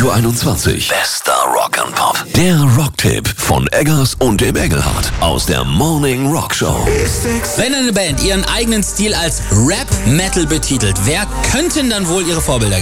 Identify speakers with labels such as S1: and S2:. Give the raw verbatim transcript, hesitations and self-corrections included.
S1: Radio einundzwanzig. Bester Rock and Pop. Der Rocktipp von Eggers und dem Engelhardt aus der Morning Rock Show.
S2: Wenn eine Band ihren eigenen Stil als Rap-Metal betitelt, wer könnten dann wohl ihre Vorbilder